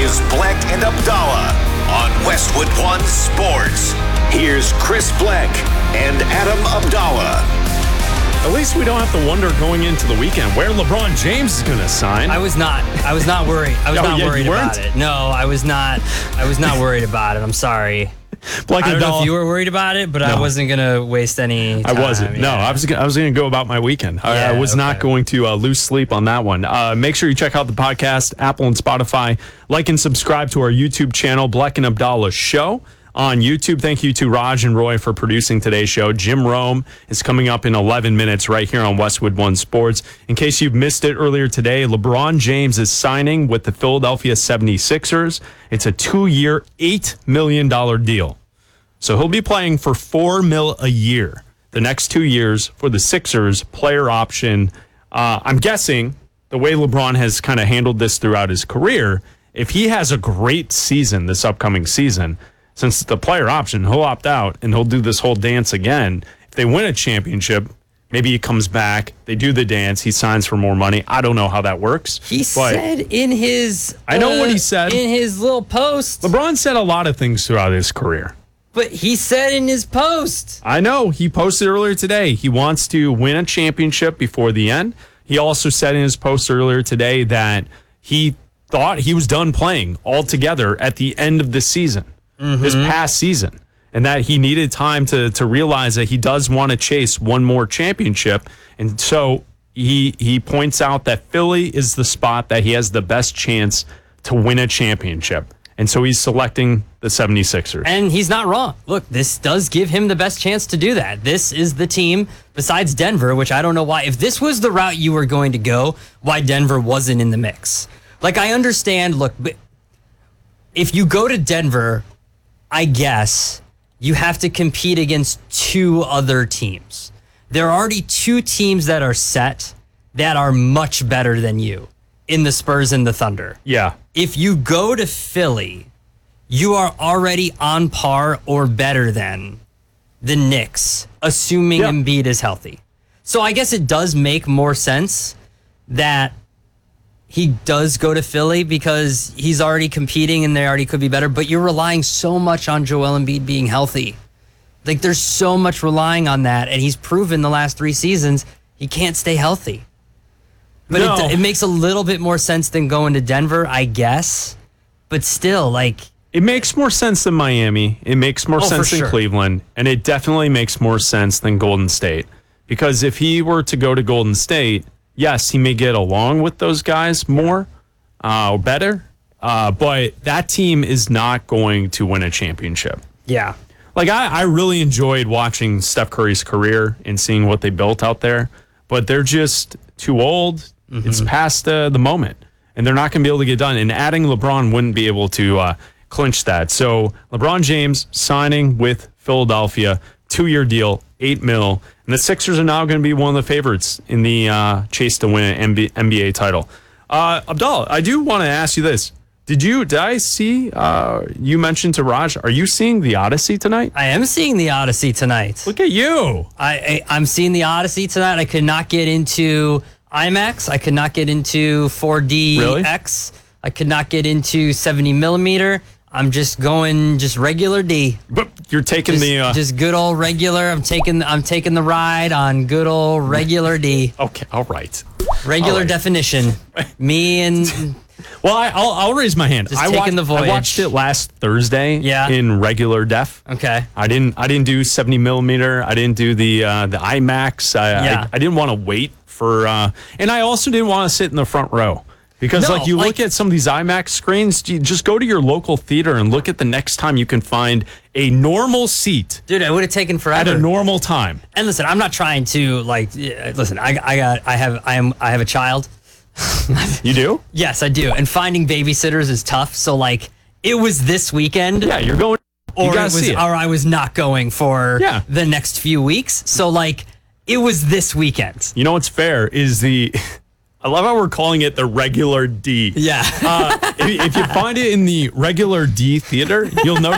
is Bleck and Abdallah on Westwood One Sports. Here's Chris Bleck and Adam Abdallah. At least we don't have to wonder going into the weekend where LeBron James is going to sign. I was not worried. I was not worried about it. No, I was not worried about it. I'm sorry. Bleck I don't know if you were worried about it, but no. I wasn't going to waste any time. I wasn't. Yeah. No, I was going to go about my weekend. I was not going to lose sleep on that one. Make sure you check out the podcast, Apple and Spotify. Like and subscribe to our YouTube channel, Bleck and Abdallah Show on YouTube. Thank you to Raj and Roy for producing today's show. Jim Rome is coming up in 11 minutes right here on Westwood One Sports. In case you've missed it earlier today, LeBron James is signing with the Philadelphia 76ers. It's a 2-year, $8 million deal. So he'll be playing for $4 million a year the next 2 years for the Sixers player option. I'm guessing the way LeBron has kind of handled this throughout his career, if he has a great season this upcoming season, since it's the player option, he'll opt out and he'll do this whole dance again. If they win a championship, maybe he comes back, they do the dance, he signs for more money. I don't know how that works. He said in his... I know what he said. In his little post. LeBron said a lot of things throughout his career. But he said in his post. I know. He posted earlier today. He wants to win a championship before the end. He also said in his post earlier today that he thought he was done playing altogether at the end of the season, this past season, and that he needed time to realize that he does want to chase one more championship. And so he points out that Philly is the spot that he has the best chance to win a championship. And so he's selecting the 76ers. And he's not wrong. Look, this does give him the best chance to do that. This is the team, besides Denver, which I don't know why. If this was the route you were going to go, why Denver wasn't in the mix. Like, I understand, look, if you go to Denver, I guess you have to compete against two other teams. There are already two teams that are set that are much better than you in the Spurs and the Thunder. Yeah. If you go to Philly, you are already on par or better than the Knicks, assuming Embiid is healthy. So I guess it does make more sense that he does go to Philly because he's already competing and they already could be better, but you're relying so much on Joel Embiid being healthy. Like, there's so much relying on that, and he's proven the last 3 seasons he can't stay healthy. But it makes a little bit more sense than going to Denver, I guess. But still, like... It makes more sense than Miami. It makes more sense than Cleveland. And it definitely makes more sense than Golden State. Because if he were to go to Golden State, yes, he may get along with those guys more or better. But that team is not going to win a championship. Yeah. Like, I really enjoyed watching Steph Curry's career and seeing what they built out there. But they're just too old. It's past the moment, and they're not going to be able to get done. And adding LeBron wouldn't be able to clinch that. So LeBron James signing with Philadelphia, 2-year deal, $8 million. And the Sixers are now going to be one of the favorites in the chase to win an NBA title. Abdallah, I do want to ask you this. Did I see you mentioned to Raj, are you seeing The Odyssey tonight? I am seeing The Odyssey tonight. Look at you. I'm seeing The Odyssey tonight. I could not get into IMAX. I could not get into 4DX. Really? I could not get into 70 millimeter. I'm just going regular D. But you're taking just good old regular. I'm taking the ride on good old regular D. Okay, all right. Regular definition. Me and well, I'll raise my hand. The voyage. I watched it last Thursday in regular def. Okay. I didn't do 70 millimeter. I didn't do the IMAX. I didn't want to wait for and I also didn't want to sit in the front row. Because you look at some of these IMAX screens, you just go to your local theater and look at the next time you can find a normal seat. Dude, it would have taken forever. At a normal time. And listen, I'm not trying to I have a child. You do? Yes, I do. And finding babysitters is tough. So it was this weekend. Yeah, you're going or I was not going for the next few weeks. So it was this weekend. You know what's fair is I love how we're calling it the regular D. Yeah. If you find it in the regular D theater, you'll notice